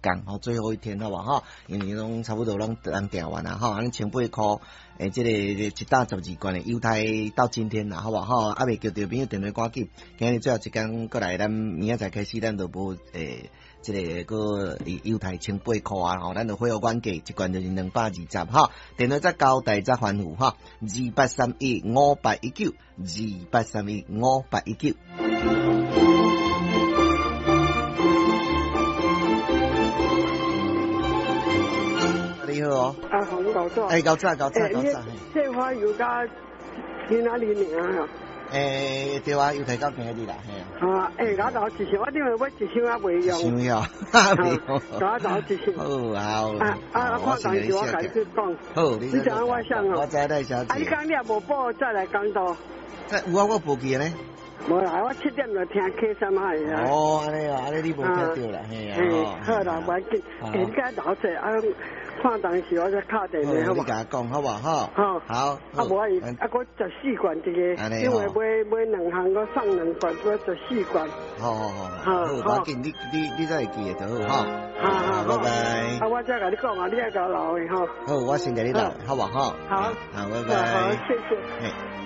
天吼，最后一天好不好？因为拢差不多拢订完啦吼，安尼1800块。这个一打12罐的犹太到今天啦，好不好？还未叫到朋友电话赶紧，今日最后一天过来，咱明仔载开始，咱就无这个个犹太1800块啊，吼，咱就恢复原价，一罐就是220哈。电话再交代再反复哈，28315819，28315819。你好哦， 红豆早， 高早。 这花油加去哪里呢？ 对啊，油太到今日啦，嘿啊。 我豆一箱，我因为我一箱也未用。 想要， 我豆一箱。 好。 看当时我开始讲。 好， 你讲我想哦。 我知道小姐。 你讲你也无报，再来讲到。 有啊，我报记呢。 无啦，我7点就听 K 三海啊。 安尼你无听到啦，嘿啊。 好啦，无要紧。你该老者看当时我再敲电话好你甲我讲好不好？好。 无我14罐一个，因为买2项，我送2罐，我14罐。 好，我紧你再会记得就好哈。好，拜拜。 我再甲你讲你要甲我留的吼。 好，我先甲你留，好不好？ 好， 拜拜。 好，谢谢。